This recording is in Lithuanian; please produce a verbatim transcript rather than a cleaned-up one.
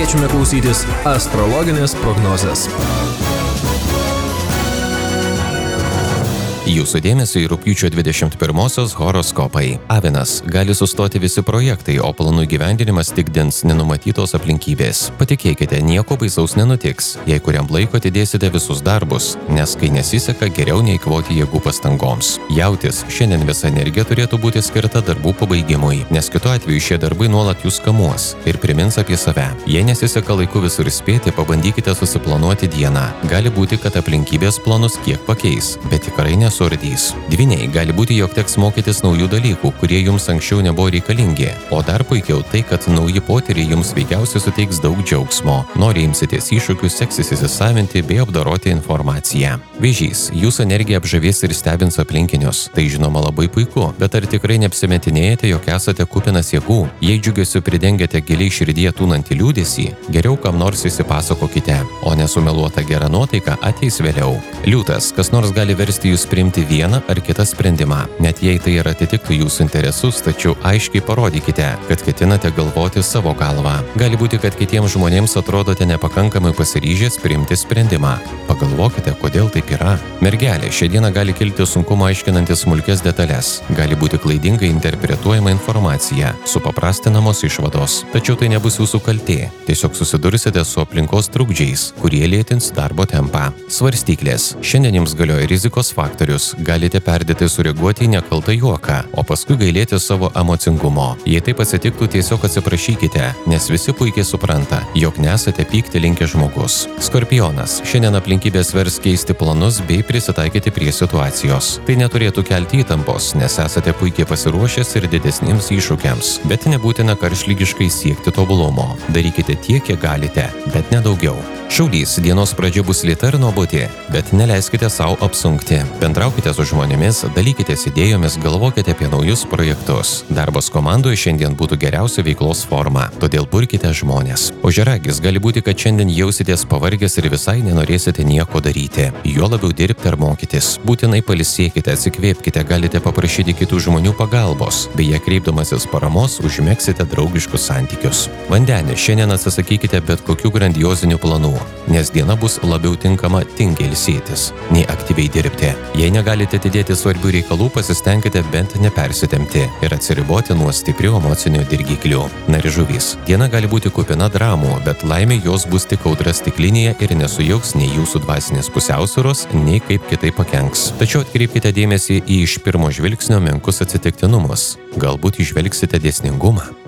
Kviečiame klausytis astrologinės prognozės. Jūsų dėmesio į rugpjūčio dvidešimt pirmosios horoskopai. Avinas, gali sustoti visi projektai, o planų įgyvendinimas tik dins nenumatytos aplinkybės. Patikėkite, nieko baisaus nenutiks, jei kuriam laiko atidėsite visus darbus, nes kai nesiseka, geriau neįkvoti jėgų pastangoms. Jautis, šiandien visa energija turėtų būti skirta darbų pabaigimui, nes kitu atveju šie darbai nuolat jūs kamuos ir primins apie save. Jei nesiseka laiku visur spėti, pabandykite susiplanuoti dieną. Gali būti, kad aplinkybės planus kiek pakeis, bet tikrai nesu surdys. Dvyniai, gali būti, jog teks mokytis naujų dalykų, kurie jums anksčiau nebuvo reikalingi, o dar puikiau tai, kad nauji potyriai jums veikiausiai suteiks daug džiaugsmo. Nori imsitės iššūkius, seksis įsisavinti bei apdoroti informaciją. Vėžys, jūsų energija apžavės ir stebins aplinkinius. Tai žinoma labai puiku, bet ar tikrai neapsimetinėjate, jog esate kupinas jėgų? Jei džiugesiu pridengiate giliai širdyje tūnantį liūdesį, geriau kam nors įsipasakokite, o nesumeluota gera nuotaika ateis vėliau. Liūtas, kas nors gali versti jūs priimti vieną ar kitą sprendimą, net jei tai ir atitiktų jūsų interesus, tačiau aiškiai parodykite, kad ketinate galvoti savo galvą. Gali būti, kad kitiems žmonėms atrodote nepakankamai pasiryžęs priimti sprendimą. Pagalvokite, kodėl taip yra. Mergelė, šią dieną gali kilti sunkumo aiškinantis smulkes detalės, gali būti klaidingai interpretuojama informacija, supaprastinamos išvados. Tačiau tai nebus jūsų kaltė, tiesiog susidursite su aplinkos trukdžiais, kurie lėtins darbo tempą. Svarstyklės, šiandien jums galioja rizikos faktorius, galite perdėtai sureaguoti į nekaltą juoką, o paskui gailėti savo emocingumo. Jei taip atsitiktų, tiesiog atsiprašykite, nes visi puikiai supranta, jog nesate pykti linkę žmogus. Skorpionas, šiandien aplinkybės vers keisti planus bei prisitaikyti prie situacijos. Tai neturėtų kelti įtampos, nes esate puikiai pasiruošęs ir didesniems iššūkiams, bet nebūtina karštlygiškai siekti tobulumo. Darykite tiek, kiek galite, bet nedaugiau. Šaulys, dienos pradžia bus lėta ir nuobodi, bet neleiskite savo apsunkti. Bendraukite su žmonėmis, dalykitės idėjomis, galvokite apie naujus projektus. Darbas komandoje šiandien būtų geriausia veiklos forma, todėl burkite žmonės. Ožiaragis, gali būti, kad šiandien jausitės pavargęs ir visai nenorėsite nieko daryti. Juo labiau dirbti ar mokytis. Būtinai pailsėkite, atsikvėpkite, galite paprašyti kitų žmonių pagalbos. Beje, kreipdamasis paramos, užmegsite draugiškus santykius. Vandenė, šiandien atsisakykite bet kokių grandiozinių planų, nes diena bus labiau tinkama tingiai ilsėtis, nei aktyviai dirbti. Jei negalite atidėti svarbių reikalų, pasistengkite bent nepersitempti ir atsiriboti nuo stiprių emocinių dirgiklių. Na ir žuvys, diena gali būti kupina dramų, bet laimė jos bus tik audra stiklinėje ir nesujauks nei jūsų dvasinės pusiausvyros, nei kaip kitai pakenks. Tačiau atkreipkite dėmesį į iš pirmo žvilgsnio menkus atsitiktinumus. Galbūt įžvelgsite dėsningumą.